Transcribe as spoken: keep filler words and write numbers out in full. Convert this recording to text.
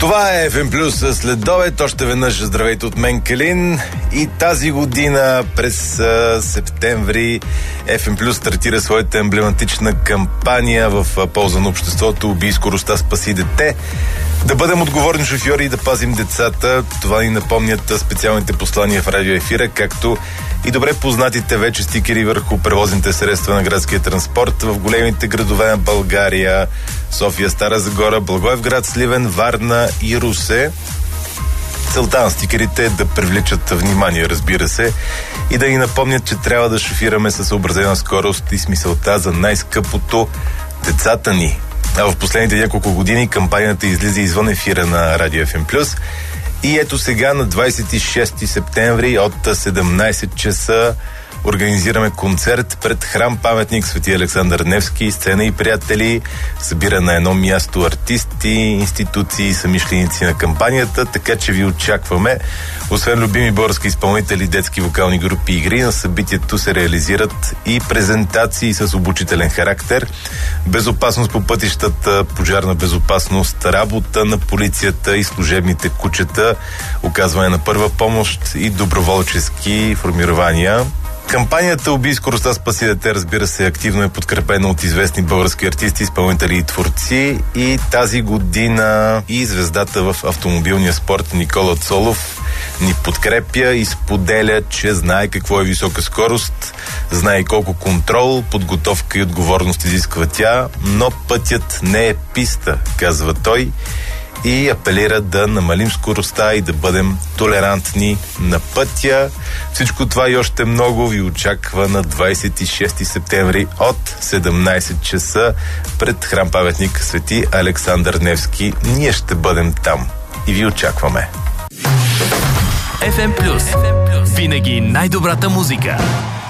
Това е еф ем Плюс след обед. Още веднъж здравейте от мен, Калин. И тази година през а, септември еф ем Плюс стартира своята емблематична кампания в а, полза на обществото "Убий скоростта, спаси дете". Да бъдем отговорни шофьори и да пазим децата. Това ни напомнят специалните послания в радиоефира, както и добре познатите вече стикери върху превозните средства на градския транспорт в големите градове на България: София, Стара Загора, Благоевград, Сливен, Варна и Русе. Целта на стикерите е да привличат внимание, разбира се, и да ни напомнят, че трябва да шофираме със съобразена скорост и с мисълта за най-скъпото – децата ни. А в последните няколко години кампанията излиза извън ефира на Радио еф ем Плюс. И ето сега на двадесет и шести септември от седемнадесет часа организираме концерт пред храм-паметник Свети Александър Невски. Сцена и приятели, събира на едно място артисти, институции и самишленици на кампанията, така че ви очакваме. Освен любими български изпълнители, детски вокални групи и игри, на събитието се реализират и презентации с обучителен характер, безопасност по пътищата, пожарна безопасност, работа на полицията и служебните кучета, оказване на първа помощ и доброволчески формирования. Кампанията "Убий скоростта, спаси дете", разбира се, активно е подкрепена от известни български артисти, изпълнители и творци. И тази година и звездата в автомобилния спорт Никола Цолов ни подкрепя и споделя, че знае какво е висока скорост, знае колко контрол, подготовка и отговорност изисква тя, но пътят не е писта, казва той, и апелира да намалим скоростта и да бъдем толерантни на пътя. Всичко това и още много ви очаква на двадесет и шести септември от седемнадесет часа пред храм-паметник Свети Александър Невски. Ние ще бъдем там и ви очакваме. еф ем Плюс. Винаги най-добрата музика.